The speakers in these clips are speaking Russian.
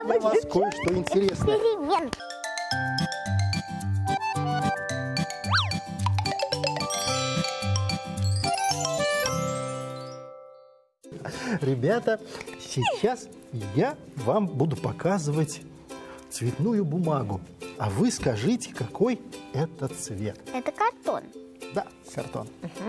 Для вас кое-что интересное. Эксперимент. Ребята, сейчас я вам буду показывать цветную бумагу. А вы скажите, какой это цвет? Это картон. Да, картон.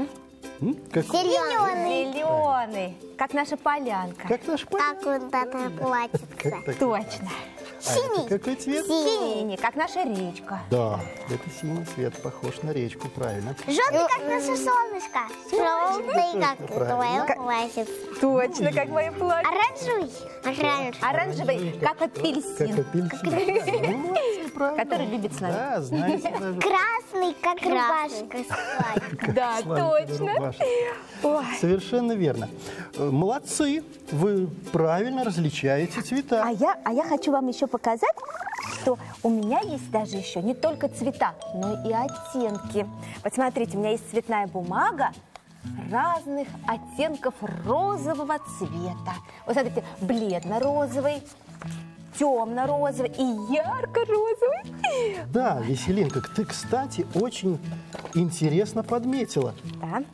Зеленый. Зеленый, как наша полянка. Как наш Как вот это платится. Точно. Синий. Какой цвет? Синий, как наша речка. Да, это синий цвет, похож на речку, правильно. Желтый, как наше солнышко. Желтый, как твое платьице. Точно, как мое платье. Оранжевый. Оранжевый, как Как апельсин, апельсин. Молодцы, правильно. который любит с нами. Да, знаете даже. Красный, как рубашка. Да, Славная точно. рубашка. Ой. Совершенно верно. Молодцы, вы правильно различаете цвета. А я хочу вам еще показать, что у меня есть даже еще не только цвета, но и оттенки. Вот смотрите, у меня есть цветная бумага разных оттенков розового цвета. Вот смотрите, бледно-розовый, темно-розовый и ярко-розовый. Да, Веселинка, ты, кстати, очень интересно подметила. Да.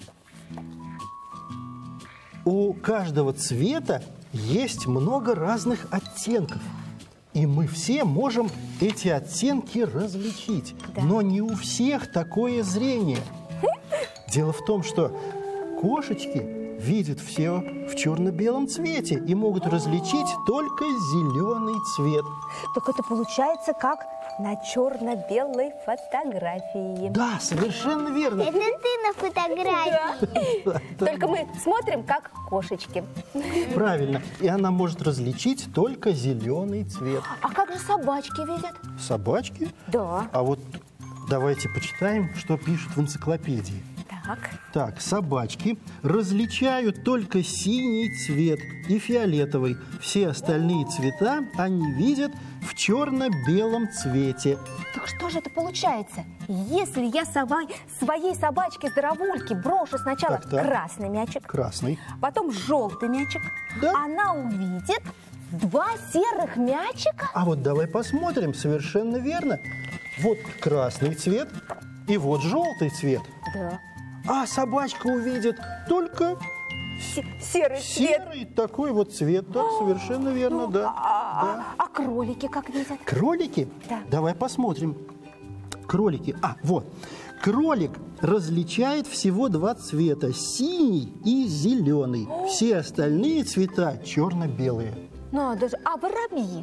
У каждого цвета есть много разных оттенков. И мы все можем эти оттенки различить. Да. Но не у всех такое зрение. Дело в том, что кошечки видят все в черно-белом цвете и могут различить только зеленый цвет. Так это получается как на черно-белой фотографии. Да, совершенно верно. Это ты на фотографии. Только мы смотрим как кошечки. Правильно. И она может различить только зеленый цвет. А как же собачки видят? Собачки? Да. А вот давайте почитаем, что пишут в энциклопедии. Так. Так, собачки различают только синий цвет и фиолетовый. Все остальные цвета они видят в черно-белом цвете. Так что же это получается? Если я своей собачке-здоровульке брошу сначала Так. красный мячик, Красный. потом желтый мячик, Да. она увидит два серых мячика? А вот давай посмотрим, совершенно верно. Вот красный цвет и вот желтый цвет. Да. А собачка увидит только Серый цвет. серый такой вот цвет. Так, совершенно верно, да. А кролики как видят? Кролики? Да. Давай посмотрим. Кролики. Вот. Кролик различает всего два цвета. Синий и зеленый. Все остальные цвета черно-белые. Надо же. А воробьи?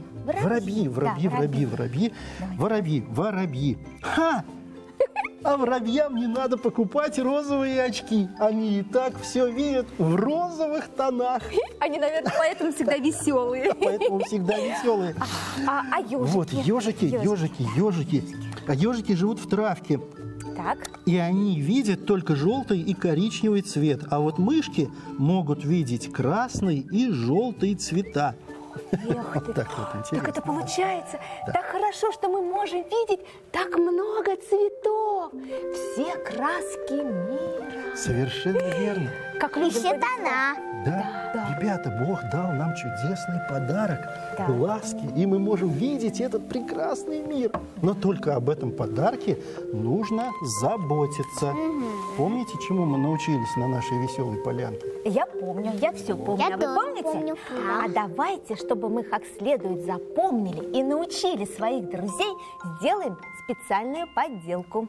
Воробьи. Ха! А воробьям не надо покупать розовые очки. Они и так все видят в розовых тонах. Они, наверное, поэтому всегда веселые. Поэтому всегда веселые. А ежики? Вот ежики. А ежики живут в травке. Так. И они видят только желтый и коричневый цвет. А вот мышки могут видеть красный и желтый цвета. Эх ты. Так вот интересно. Так это получается так хорошо, что мы можем видеть так много цветов. Все краски мира. Совершенно верно. Как И людям все повезло. тона. Да, ребята, Бог дал нам чудесный подарок, Да. глазки, и мы можем видеть этот прекрасный мир. Но только об этом подарке нужно заботиться. Помните, чему мы научились на нашей веселой полянке? Я помню, я все помню. Я А вы тоже помните? помню. А давайте, чтобы мы как следует запомнили и научили своих друзей, сделаем специальную подделку.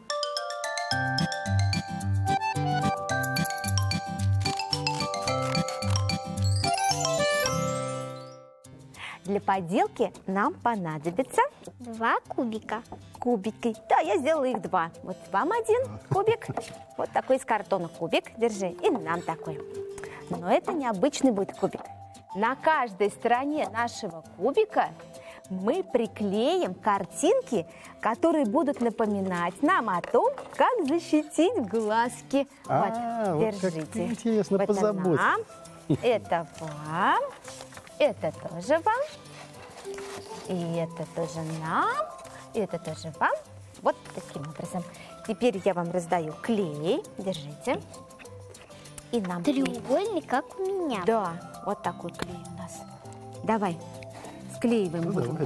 Для подделки нам понадобится 2 кубика. кубики. Да, я сделала их 2. Вот вам один кубик, вот такой из картона кубик, держи, и нам такой. Но это необычный будет кубик. На каждой стороне нашего кубика мы приклеим картинки, которые будут напоминать нам о том, как защитить глазки. Вот как ты интересно Это позаботься. нам, это вам, это тоже вам, и это тоже нам, и это тоже вам. Вот таким образом. Теперь я вам раздаю клей. Держите. И нам клей. Треугольник, как у меня. Да, вот такой клей у нас. Давай, склеиваем. Ну, будем. давай.